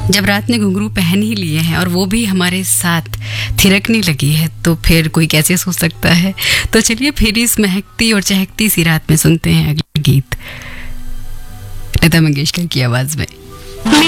जब रात में घुंघरू पहन ही लिए हैं और वो भी हमारे साथ थिरकने लगी है तो फिर कोई कैसे सो सकता है। तो चलिए फिर इस महकती और चहकती सी रात में सुनते हैं अगला गीत लता मंगेशकर की आवाज में।